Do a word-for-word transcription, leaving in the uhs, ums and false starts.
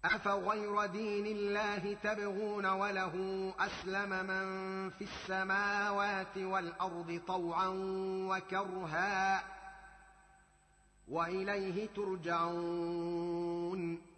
أفغير دين الله تبغون وله أسلم من في السماوات والأرض طوعا وكرها وإليه ترجعون